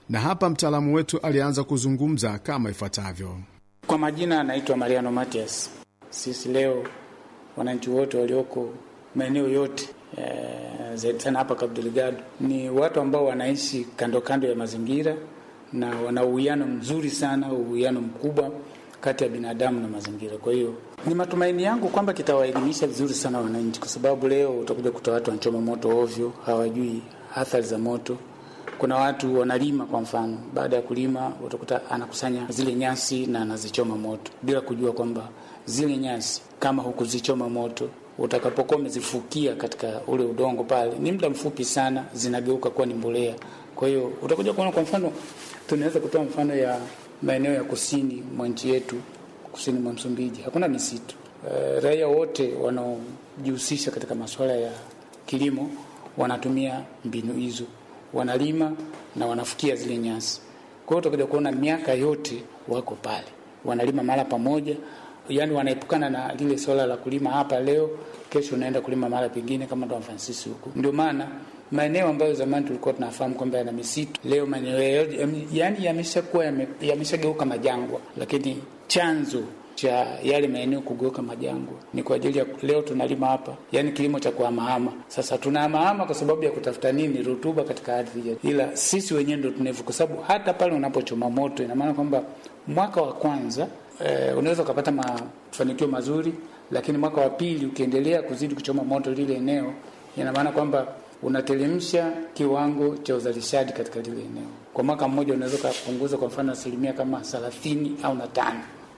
na hapa mtaalamu wetu alianza kuzungumza kama ifuatavyo. Kwa majina anaitwa Mariano Matias. Sisi leo wananchi wote walioko maeneo yote zaidi sana hapa Cabo Delgado ni watu ambao wanaishi kando kando ya mazingira na wana uwiano mzuri sana, uwiano mkubwa kati ya binadamu na mazingira. Kwa hiyo ni matumaini yangu kwamba kitawaelimisha vizuri sana wananchi, kwa sababu leo utakuja kuta watu wanachoma moto ovyo, hawajui athari za moto. Kuna watu wanalima, kwa mfano, baada ya kulima utakuta anakusanya zile nyasi na anazichoma moto bila kujua kwamba zile nyasi kama hukuzichoma moto, utakapokuwa umezifukia katika ule udongo pale, ni muda mfupi sana zinageuka kuwa ni mbolea. Kwa hiyo utakuja kuona, kwa mfano, tunaweza kutoa mfano ya maeneo ya kusini mwa nchi yetu, kusini mwa Msumbiji, hakuna misitu. Raia wote wanaojihusisha katika masuala ya kilimo wanatumia mbinu hizo, wanalima na wanafukia zile nyasi. Kwa hiyo utakuja kuona miaka yote wako pale, wanalima mara pamoja, yani wanaepukana na lile swala la kulima hapa leo, kesho unaenda kulima mara pengine kama Don Francisco huko. Ndio maana maeneo ambayo zamani tulikuwa tunafahamu kwamba yana misitu, leo maeneo yani yameshageuka majangwa, lakini chanzo cha yale maeneo kugeuka majangwa ni kwa ajili ya leo tunalima hapa, yani kilimo cha kuhamahama. Sasa tunahamahama kwa sababu ya kutafuta nini? Rutuba katika ardhi. Ila sisi wenyewe ndio tunevu, kwa sababu hata pale unapochoma moto, ina maana kwamba mwaka wa kwanza unaweza kupata mafanikio mazuri, lakini mwaka wa pili ukiendelea kuzidi kuchoma moto lile eneo, ina maana kwamba unatelemsha kiwango cha uzalishaji katika lile eneo. Kwa mwaka mmoja unaweza kupunguza kwa mfano asilimia kama 30 au 5.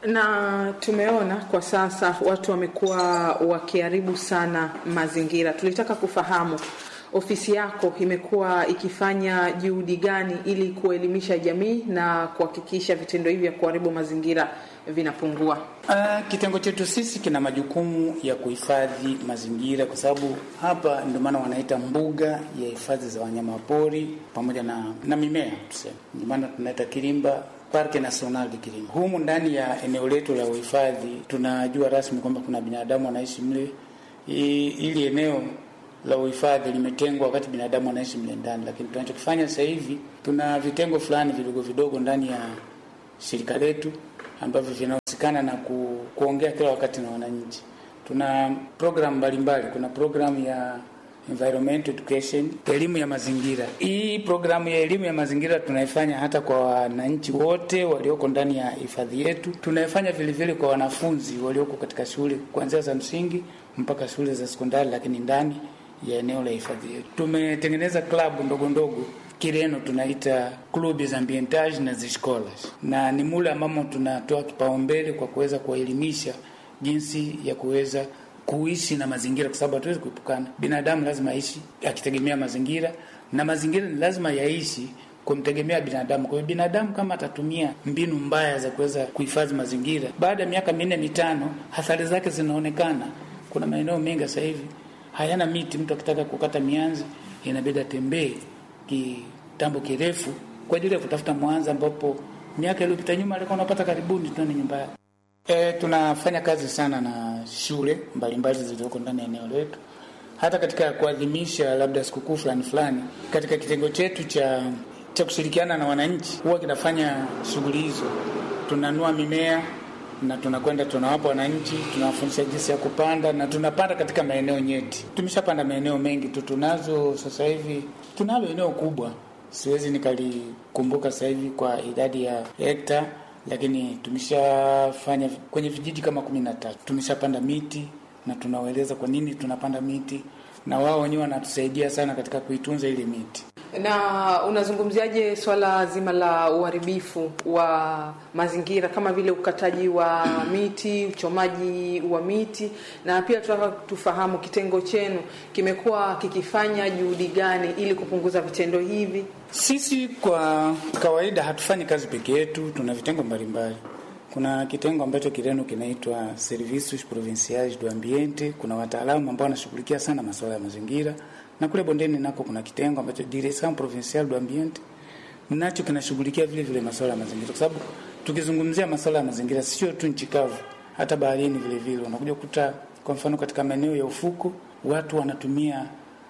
Na tumeona kwa sasa watu wamekuwa wakiharibu sana mazingira. Tulitaka kufahamu ofisi yako imekuwa ikifanya juhudi gani ili kuelimisha jamii na kuhakikisha vitendo hivi vya kuharibu mazingira vinapungua? Kitengo chetu sisi kina majukumu ya kuhifadhi mazingira, kwa sababu hapa ndio maana wanaita mbuga ya hifadhi za wanyama pori pamoja na mimea, tuseme. Ndio maana tunaita Kirimba, Parque National de Kirimba. Humu ndani ya eneo letu la uhifadhi tunajua rasmi kwamba kuna binadamu wanaishi mle. Ili eneo la uhifadhi limetengwa wakati binadamu wanaishi mle ndani, lakini tunachokifanya sasa hivi tuna vitengo fulani vidogo vidogo ndani ya shirika letu ambavyo vinahusikana na kuongea kila wakati na wananchi. Tuna program mbalimbali, kuna program ya environmental education, elimu ya mazingira. Hii programu ya elimu ya mazingira tunaifanya hata kwa wananchi wote walioko ndani ya hifadhi yetu. Tunaifanya vile vile kwa wanafunzi walioko katika shule kuanzia za msingi mpaka shule za sekondari, lakini ndani ya eneo la hifadhi yetu. Tumetengeneza klabu ndogo ndogo, Kireno tunaita clubs ambientage na ziscolas, na ni mule ambamo tunatoa kipaumbele kwa kuweza kuelimisha jinsi ya kuweza kuishi na mazingira, kwa sababu hatuwezi kuepukana. Binadamu lazima aishi akitegemea mazingira, na mazingira ni lazima yaishi kumtegemea binadamu. Kwa hiyo binadamu kama atatumia mbinu mbaya za kuweza kuhifadhi mazingira, baada ya miaka 4-5 athari zake zinaonekana. Kuna maeneo mengi sasa hivi hayana miti, mtu akitaka kukata mianzi inabidi atembee kitambo kirefu kwa ajili ya kutafuta mwanza, ambapo miaka iliyopita nyuma alikuwa unapata karibuni tu nyumba yake. Tunafanya kazi sana na shule mbalimbali zilizoko ndani ya eneo letu, hata katika kuadhimisha labda sikukuu fulani. Katika kitengo chetu cha kushirikiana na wananchi huwa kinafanya shughuli hizo. Tunanua mimea na tunakwenda tunawapa wananchi, tunawafundisha jinsi ya kupanda, na tunapanda katika maeneo nyeti. Tumeshapanda maeneo mengi tu, tunazo sasa hivi, tunalo eneo kubwa, siwezi nikalikumbuka sasa hivi kwa idadi ya hekta, lakini tumeshafanya kwenye vijiji kama 13. Tumeshapanda miti na tunawaeleza kwa nini tunapanda miti, na wao wenyewe wanatusaidia sana katika kuitunza ile miti. Na unazungumziaje swala zima la uharibifu wa mazingira kama vile ukataji wa miti, uchomaji wa miti, na pia tunataka tufahamu kitengo chenu kimekuwa kikifanya juhudi gani ili kupunguza vitendo hivi? Sisi kwa kawaida hatufanyi kazi peke yetu, tuna vitengo mbalimbali. Kuna kitengo ambacho Kireno kinaitwa Servicios Provinciais do Ambiente, kuna wataalamu ambao wanashughulikia sana masuala ya mazingira. Na kule bondeni nako kuna kitengo ambacho Direção Provincial do Ambiente, nacho kinashughulikia vile vile masuala ya mazingira, kwa sababu tukizungumzia masuala ya mazingira sio tu nchi kavu, hata baharini vile vile. Unakuja kukuta kwa mfano katika maeneo ya ufuko watu wanatumia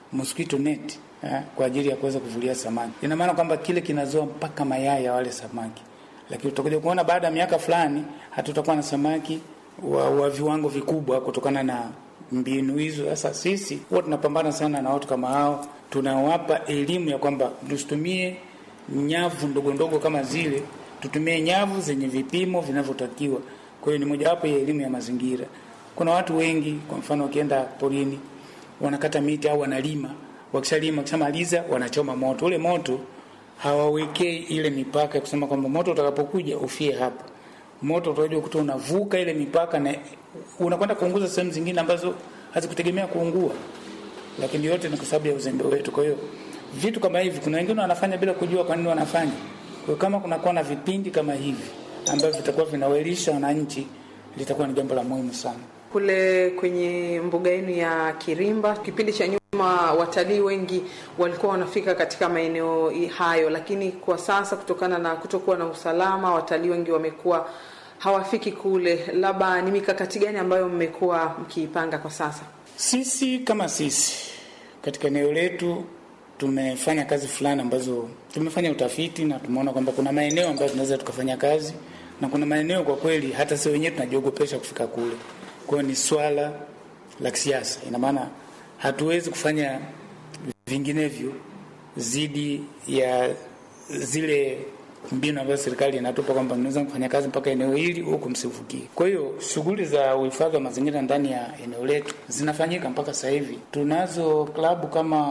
mosquito net kwa ajili ya kuweza kuvulia samaki. Ina maana kwamba kile kinazoa mpaka mayai ya wale samaki. Lakini utakuja kuona baada ya miaka fulani hatutakuwa na samaki wa viwango vikubwa kutokana na mbinu hizo. Sasa sisi huwa tunapambana sana na watu kama hao, tunawapa elimu ya kwamba tusitumie nyavu ndogo ndogo kama zile, tutumie nyavu zenye vipimo vinavyotakiwa. Kwa hiyo ni mojawapo ya elimu ya mazingira. Kuna watu wengi, kwa mfano wakienda porini, wanakata miti au wanalima, wakishamaliza wanachoma moto. Ule moto hawawekei ile mipaka ya kusema kwamba moto utakapokuja ufie hapa. Moto utakuja kutoa unavuka ile mipaka na unakwenda kuunguza sehemu zingine ambazo hazikutegemea kuungua. Lakini yote ni kwa sababu ya uzembe wetu. Kwa hiyo vitu kama hivi kuna wengine wanafanya bila kujua kwa nini wanafanya. Kwa kama kunakuwa na vipindi kama hivi ambavyo vitakuwa vinawaelisha wananchi, litakuwa ni jambo la muhimu sana. Kule kwenye mbuga yenu ya Kirimba, kipindi cha nyuma watalii wengi walikuwa wanafika katika maeneo hayo, lakini kwa sasa kutokana na kutokuwa na usalama, watalii wengi wamekuwa hawafiki kule. Labda ni mikakati gani ambayo mmekuwa mkiipanga kwa sasa? Sisi katika eneo letu tumefanya kazi fulani ambazo tumefanya utafiti na tumeona kwamba kuna maeneo ambayo tunaweza tukafanya kazi na kuna maeneo kwa kweli hata sisi wenyewe tunajiogopesha kufika kule. Kwa hiyo ni swala la kisiasa. Ina maana hatuwezi kufanya vinginevyo zidi ya zile mbinu ambazo serikali inatupa kwamba mnaweza kufanya kazi mpaka eneo hili huko msivukie. Kwa hiyo shughuli za uhifadhi wa mazingira ndani ya eneo letu zinafanyika mpaka sasa hivi. Tunazo klabu kama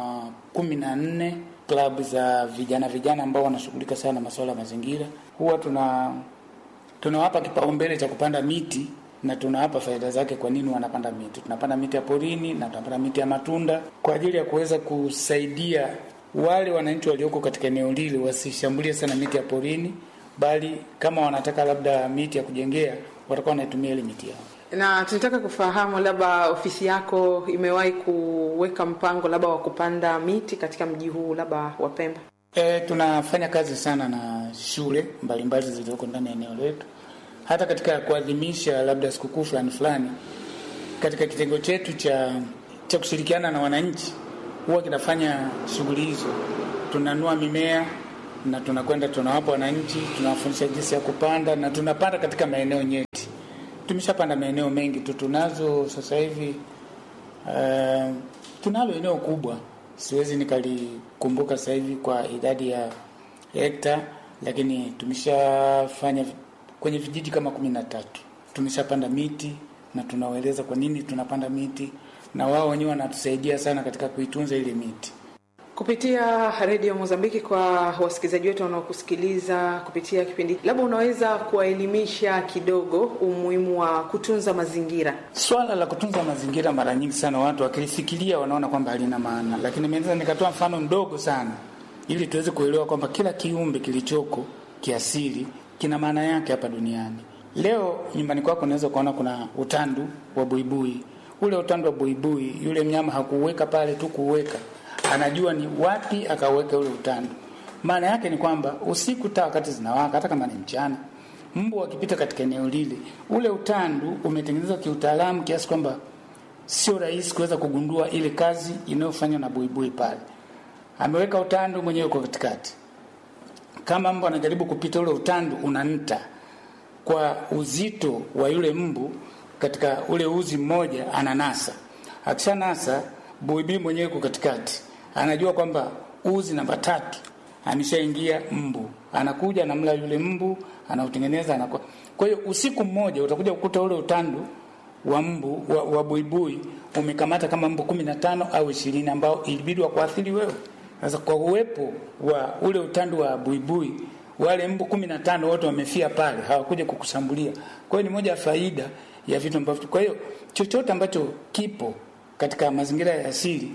14 klabu za vijana ambao wanashughulika sana na masuala ya mazingira. Huwa tunawapa kipaumbele cha kupanda miti na tunawapa faida zake. Kwa nini wanapanda miti? Tunapanda miti ya porini na tunapanda miti ya matunda kwa ajili ya kuweza kusaidia wale wananchi walioko katika eneo lile wasishambulie sana miti ya porini, bali kama wanataka labda miti ya kujengea watakuwa wanaitumia ile miti yao. Na tunataka kufahamu labda ofisi yako imewahi kuweka mpango labda wa kupanda miti katika mji huu labda wa Pemba? Tunafanya kazi sana na shule mbalimbali zilizoko ndani ya eneo letu. Hata katika kuadhimisha labda sikukuu fulani katika kitengo chetu cha kushirikiana na wananchi huwa kinafanya shughuli hizo. Tunanua mimea na tunakwenda tunawapa wananchi, tunawafundisha jinsi ya kupanda na tunapanda katika maeneo nyeti. Tumeshapanda maeneo mengi tunazo sasa hivi. Tunalo eneo kubwa, siwezi nikalikumbuka sasa hivi kwa idadi ya hekta, lakini tumeshafanya kwenye vijiji kama 13. Tumeshapanda miti na tunawaeleza kwa nini tunapanda miti na wao wenyewe wanatusaidia sana katika kuitunza ile miti. Kupitia Radio Mozambiki, kwa wasikilizaji wetu wanaokusikiliza kupitia kipindi, labda unaweza kuwaelimisha kidogo umuhimu wa kutunza mazingira? Swala la kutunza mazingira mara nyingi sana watu wakilifikiria wanaona kwamba halina maana, lakini naweza nikatoa mfano mdogo sana ili tuweze kuelewa kwamba kila kiumbe kilichoko kiasili kina maana yake hapa duniani. Leo nyumbani kwako unaweza kuona kuna utandu wa buibui. Ule utandu wa buibui, yule mnyama hakuweka pale tu kuweka, anajua ni wapi akaweka ule utandu. Maana yake ni kwamba usiku taa wakati zinawaka, hata kama ni mchana, mbu akipita katika eneo lile, ule utandu umetengenezwa kiutaalamu kiasi kwamba sio rahisi kuweza kugundua ile kazi inayofanywa na buibui pale. Ameweka utandu mwenyewe kwa katikati. Kama mbu anajaribu kupita, ule utandu unanita kwa uzito wa yule mbu katika ule uzi mmoja, ananasa. Akishanasa, buibui mwenyewe kwa katikati anajua kwamba uzi namba 3 ameshaingia mbu. Anakuja anamla yule mbu, anautengeneza anakuwa. Kwa hiyo usiku mmoja utakuja kukuta ule utandu wa mbu wa buibui umekamata kama mbu 15 au 20 ambao ilibidi kuathiri wewe. Sasa kwa uwepo wa ule utandu wa buibui, wale mbu 15 wote wamefia pale, hawakuja kukushambulia. Kwa hiyo ni moja ya faida ya vitu ambavyo, kwa hiyo chochote ambacho kipo katika mazingira ya asili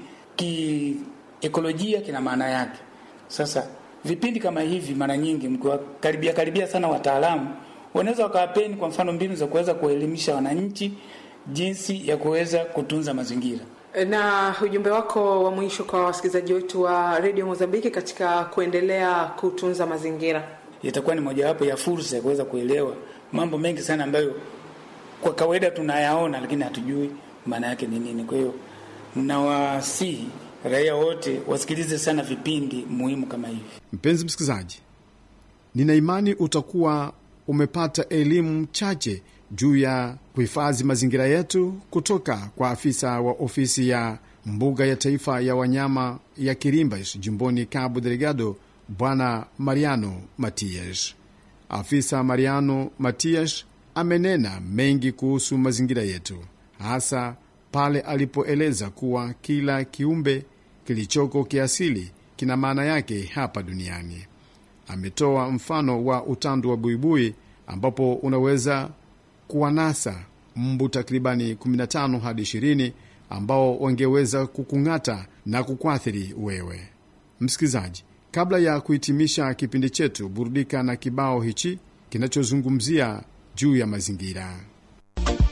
ekolojia kina maana yake. Sasa vipindi kama hivi mara nyingi mkiwakaribia sana wataalamu, wanaweza wakawapeni kwa mfano mbinu za kuweza kuelimisha wananchi jinsi ya kuweza kutunza mazingira. Na ujumbe wako wa mwisho kwa wasikilizaji wetu wa Radio Mozambiki katika kuendelea kutunza mazingira? Itakuwa ni mojawapo ya fursa ya kuweza kuelewa mambo mengi sana ambayo kwa kawaida tunayaona lakini hatujui maana yake ni nini. Kwa hiyo nawasihi raia wote wasikilize sana vipindi muhimu kama hivi. Mpenzi msikilizaji, nina imani utakuwa umepata elimu chache juu ya kuhifadhi mazingira yetu kutoka kwa afisa wa ofisi ya mbuga ya taifa ya wanyama ya Quirimbas jimboni Cabo Delgado, Bwana Mariano Matias. Afisa Mariano Matias amenena mengi kuhusu mazingira yetu, hasa pale alipoeleza kuwa kila kiumbe kilichoko kiasili kina maana yake hapa duniani. Ametoa mfano wa utandu wa buibui ambapo unaweza kuwanasa mbu takribani 15 hadi 20 ambao wangeweza kukung'ata na kukuathiri wewe. Msikizaji, kabla ya kuhitimisha kipindi chetu, burudika na kibao hichi kinachozungumzia juu ya mazingira.